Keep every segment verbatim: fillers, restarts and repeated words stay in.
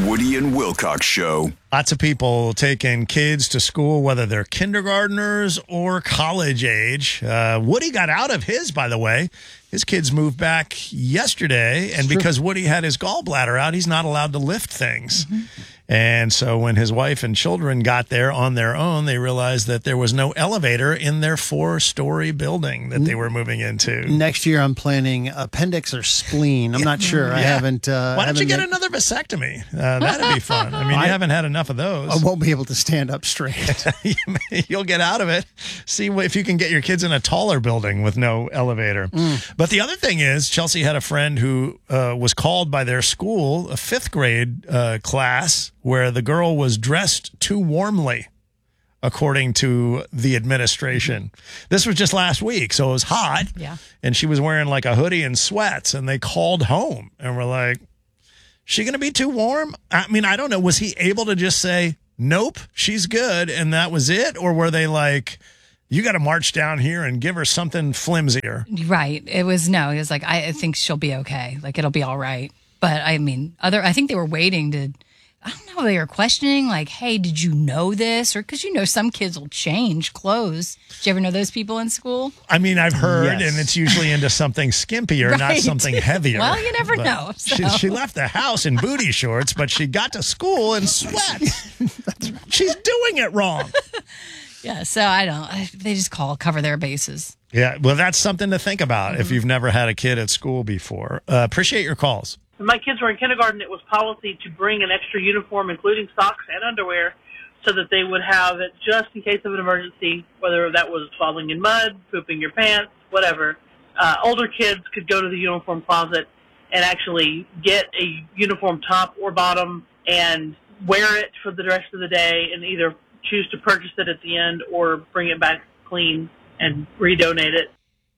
Woody and Wilcox Show. Lots of people taking kids to school, whether they're kindergartners or college age. Uh, Woody got out of his, by the way. His kids moved back yesterday, and because Woody had his gallbladder out, he's not allowed to lift things. Mm-hmm. And so when his wife and children got there on their own, they realized that there was no elevator in their four-story building that they were moving into. Next year, I'm planning appendix or spleen. I'm not sure. Yeah. I haven't. Uh, Why don't haven't you get made... another vasectomy? Uh, that'd be fun. I mean, you I, haven't had enough of those. I won't be able to stand up straight. You'll get out of it. See if you can get your kids in a taller building with no elevator. Mm. But the other thing is, Chelsea had a friend who uh, was called by their school, a fifth grade uh, class, where the girl was dressed too warmly, according to the administration. This was just last week, so it was hot. Yeah. And she was wearing like a hoodie and sweats, and they called home and were like, she going to be too warm? I mean, I don't know. Was he able to just say, nope, she's good, and that was it? Or were they like, you got to march down here and give her something flimsier? Right. It was, no, it was like, I think she'll be okay. Like, it'll be all right. But I mean, other, I think they were waiting to, I don't know, they were questioning, like, hey, did you know this? Or because, you know, some kids will change clothes. Did you ever know those people in school? I mean, I've heard, Yes. and it's usually into something skimpier, Right. not something heavier. Well, you never But know. So. She, she left the house in booty shorts, but she got to school in sweats. That's right. She's doing it wrong. Yeah, so I don't, I, they just call, cover their bases. Yeah, well, that's something to think about mm-hmm. if you've never had a kid at school before. Uh, appreciate your calls. When my kids were in kindergarten, it was policy to bring an extra uniform, including socks and underwear, so that they would have it just in case of an emergency, whether that was falling in mud, pooping your pants, whatever. Uh, older kids could go to the uniform closet and actually get a uniform top or bottom and wear it for the rest of the day and either choose to purchase it at the end or bring it back clean and redonate it.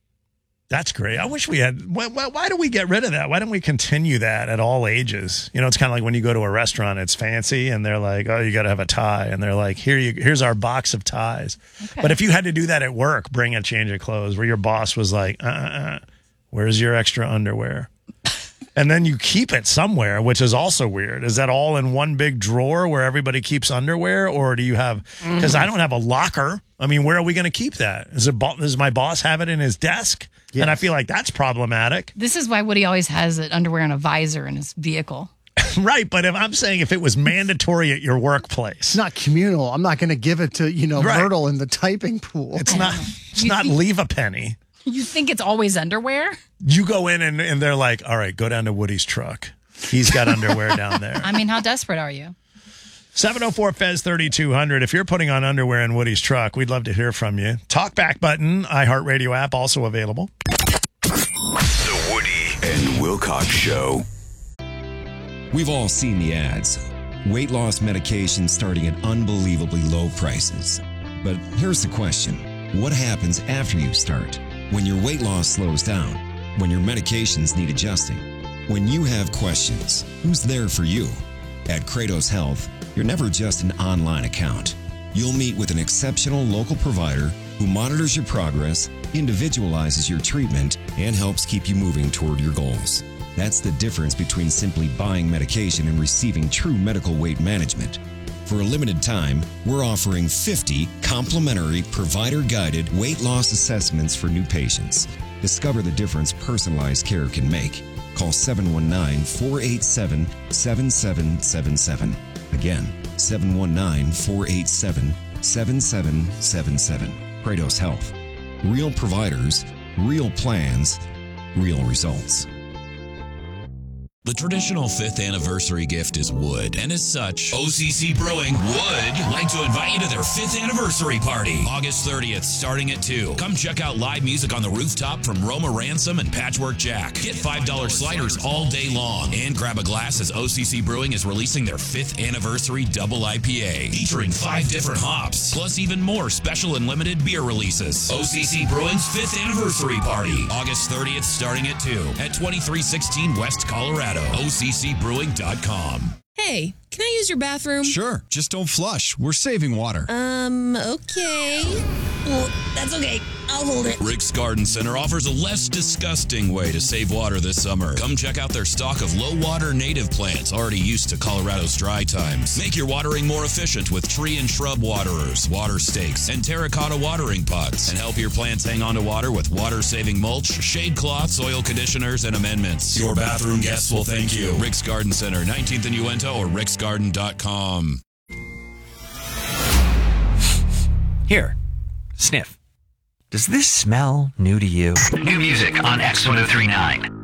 That's great. I wish we had. Why, why, why do we get rid of that? Why don't we continue that at all ages? You know, it's kind of like when you go to a restaurant, it's fancy, and they're like, "Oh, you got to have a tie," and they're like, "Here, you, here's our box of ties." Okay. But if you had to do that at work, bring a change of clothes, where your boss was like, "Uh, uh, uh where's your extra underwear?" And then you keep it somewhere, which is also weird. Is that all in one big drawer where everybody keeps underwear, or do you have? Because I don't have a locker. I mean, where are we going to keep that? Is it? Does my boss have it in his desk? Yes. And I feel like that's problematic. This is why Woody always has it underwear and a visor in his vehicle. Right, but if I'm saying if it was mandatory at your workplace. It's not communal. I'm not going to give it to, you know, right. Myrtle in the typing pool. It's not It's not think, leave a penny. You think it's always underwear? You go in and, and they're like, all right, go down to Woody's truck. He's got underwear down there. I mean, how desperate are you? seven oh four F E Z thirty-two hundred. If you're putting on underwear in Woody's truck, we'd love to hear from you. Talkback button, iHeartRadio app, also available. The Woody and Wilcox Show. We've all seen the ads. Weight loss medications starting at unbelievably low prices. But here's the question. What happens after you start? When your weight loss slows down? When your medications need adjusting? When you have questions, who's there for you? At Kratos Health, you're never just an online account. You'll meet with an exceptional local provider who monitors your progress, individualizes your treatment, and helps keep you moving toward your goals. That's the difference between simply buying medication and receiving true medical weight management. For a limited time, we're offering fifty complimentary provider-guided weight loss assessments for new patients. Discover the difference personalized care can make. Call seven one nine, four eight seven, seven seven seven seven. Again, seven one nine, four eight seven, seven seven seven seven. Kratos Health. Real providers, real plans, real results. The traditional fifth anniversary gift is wood, and as such, O C C Brewing would like to invite you to their fifth anniversary party, August thirtieth, starting at two. Come check out live music on the rooftop from Roma Ransom and Patchwork Jack. Get five dollar sliders all day long, and grab a glass as O C C Brewing is releasing their fifth anniversary double I P A, featuring five different hops, plus even more special and limited beer releases. O C C Brewing's fifth anniversary party, August thirtieth, starting at two, at twenty-three sixteen West Colorado. O C C brewing dot com. Hey, can I use your bathroom? Sure, just don't flush. We're saving water. Um, okay. Well, that's okay. I'll hold it. Rick's Garden Center offers a less disgusting way to save water this summer. Come check out their stock of low-water native plants already used to Colorado's dry times. Make your watering more efficient with tree and shrub waterers, water stakes, and terracotta watering pots. And help your plants hang on to water with water-saving mulch, shade cloths, oil conditioners, and amendments. Your bathroom guests will thank you. Rick's Garden Center, nineteenth and Uinta, or ricks garden dot com. Here, sniff. Does this smell new to you? New music on X ten thirty-nine.